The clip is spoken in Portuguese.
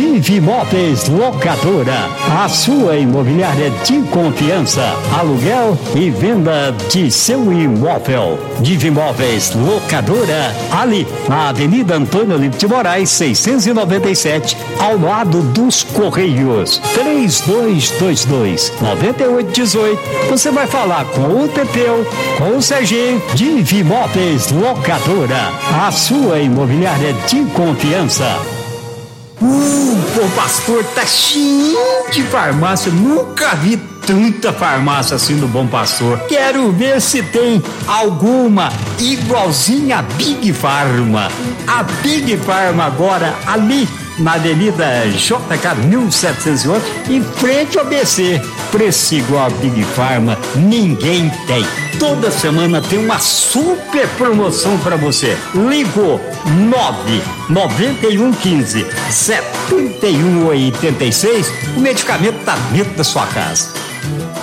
Divimóveis Locadora, a sua imobiliária de confiança, aluguel e venda de seu imóvel. Divimóveis Locadora, ali na Avenida Antônio Oliveira de Moraes, 697, ao lado dos Correios. 3222-9818. Você vai falar com o Pepeu, com o Serginho. Divimóveis Locadora, a sua imobiliária de confiança. Bom Pastor tá cheio de farmácia, nunca vi tanta farmácia assim no Bom Pastor. Quero ver se tem alguma igualzinha a Big Pharma. A Big Pharma agora ali na Avenida JK 1711, em frente ao ABC. Preço igual a Big Pharma, ninguém tem. Toda semana tem uma super promoção para você. Ligo 99115-7186. O medicamento tá dentro da sua casa.